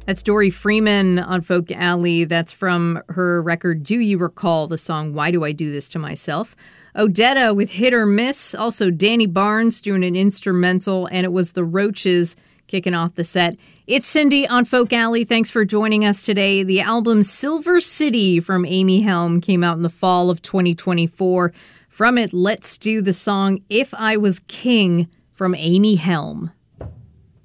That's Dory Freeman on Folk Alley. That's from her record, Do You Recall, the song Why Do I Do This to Myself? Odetta with Hit or Miss. Also Danny Barnes doing an instrumental, and it was the Roaches kicking off the set. It's Cindy on Folk Alley. Thanks for joining us today. The album Silver City from Amy Helm came out in the fall of 2024. From it, let's do the song If I Was King from Amy Helm.